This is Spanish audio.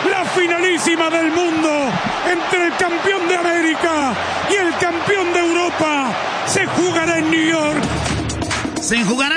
La finalísima del mundo entre el campeón de América y el campeón de Europa se jugará en New York. Se jugará